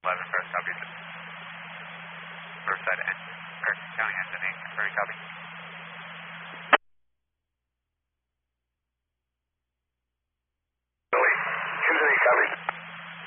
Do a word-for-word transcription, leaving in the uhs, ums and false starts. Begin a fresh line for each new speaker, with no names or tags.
eleven, first copy. Riverside, and County engine eight, very copy.